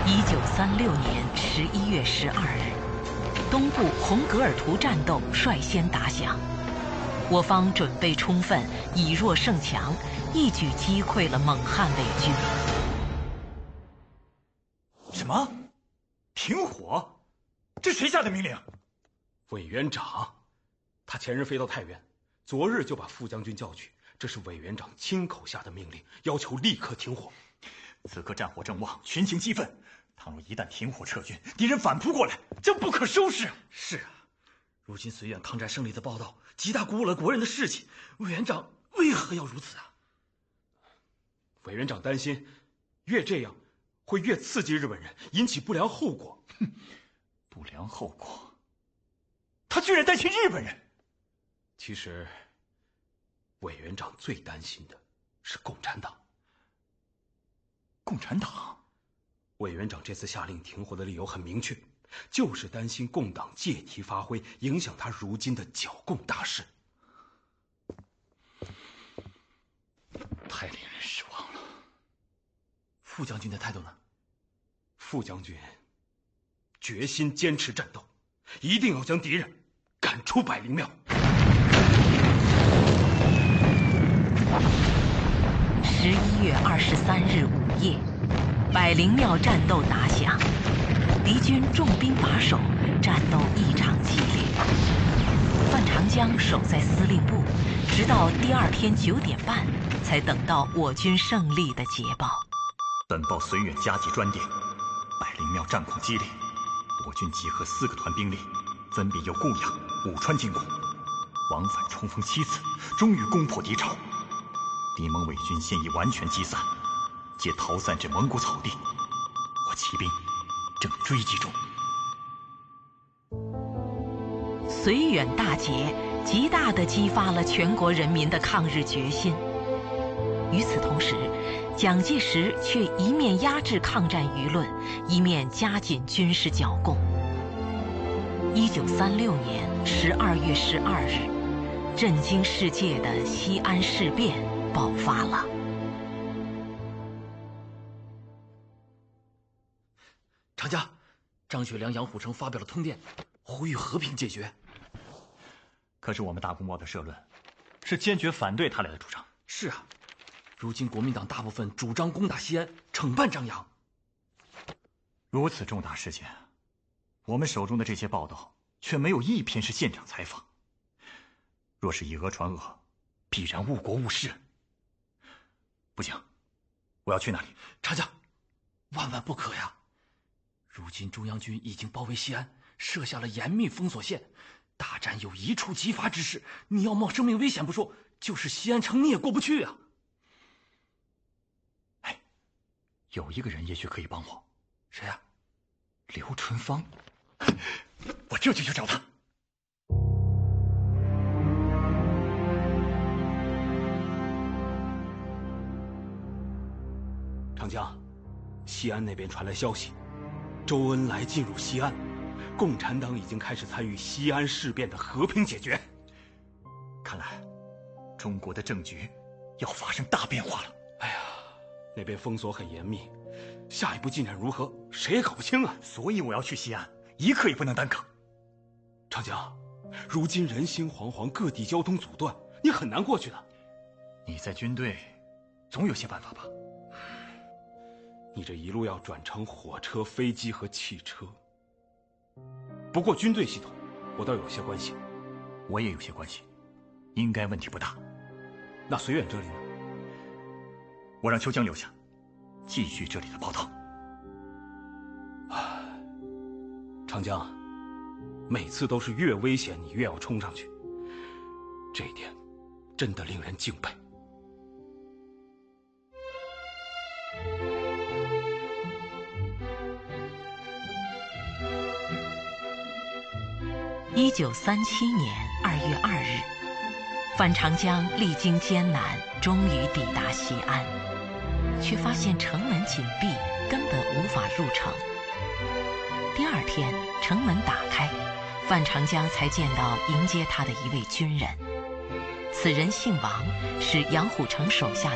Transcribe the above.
1936年11月12日，东部洪格尔图战斗率先打响，我方准备充分，以弱胜强，一举击溃了蒙汉伪军。 什么？停火？这谁下的命令？ 委员长，他前日飞到太原，昨日就把副将军叫去，这是委员长亲口下的命令，要求立刻停火。 此刻战火正旺，群情激愤，倘若一旦停火撤军，敌人反扑过来，将不可收拾。 是啊，如今绥远抗战胜利的报道，极大鼓舞了国人的士气。委员长为何要如此啊？ 委员长担心，越这样，会越刺激日本人，引起不良后果。 不良后果？他居然担心日本人？ 其实，委员长最担心的是共产党。 共产党？ 委员长这次下令停火的理由很明确，就是担心共党借题发挥，影响他如今的剿共大事。 太令人失望了。 副将军的态度呢？ 副将军决心坚持战斗，一定要将敌人赶出百灵庙。 11月23日午夜，百灵庙战斗打响，敌军重兵把守，战斗异常激烈。范长江守在司令部，直到第二天9点半，才等到我军胜利的捷报。 本报绥远加急专电，百灵庙战况激烈，我军集合4个团兵力，分别由固阳、武川进攻，往返冲锋7次，终于攻破敌巢。敌蒙伪军现已完全击散，皆逃散至蒙古草地，我骑兵正追击中。 绥远大捷极大地激发了全国人民的抗日决心。与此同时，蒋介石却一面压制抗战舆论，一面加紧军事剿共。1936年12月12日，震惊世界的西安事变爆发了。 长江，张学良、杨虎城发表了通电，呼吁和平解决。 可是我们大公报的社论是坚决反对他俩的主张。 是啊，如今国民党大部分主张攻打西安，惩办张扬。 如此重大事件，我们手中的这些报道却没有一篇是现场采访。若是以讹传讹，必然误国误事。不行，我要去那里。 长江，万万不可呀！如今中央军已经包围西安，设下了严密封锁线，大战有一触即发之势。你要冒生命危险不说，就是西安城你也过不去啊！ 哎，有一个人也许可以帮我。 谁呀？ 刘春芳。我这就去找他。 长江，西安那边传来消息，周恩来进入西安，共产党已经开始参与西安事变的和平解决。 看来，中国的政局要发生大变化了。 哎呀，那边封锁很严密，下一步进展如何，谁也搞不清啊。 所以我要去西安，一刻也不能耽搁。 长江，如今人心惶惶，各地交通阻断，你很难过去的。 你在军队，总有些办法吧？ 你这一路要转乘火车、飞机和汽车。不过军队系统，我倒有些关系。 我也有些关系，应该问题不大。 那绥远这里呢？ 我让秋江留下，继续这里的报道。 长江，每次都是越危险你越要冲上去，这一点真的令人敬佩。 1937年2月2日，范长江历经艰难，终于抵达西安，却发现城门紧闭，根本无法入城。第二天，城门打开，范长江才见到迎接他的一位军人。此人姓王，是杨虎城手下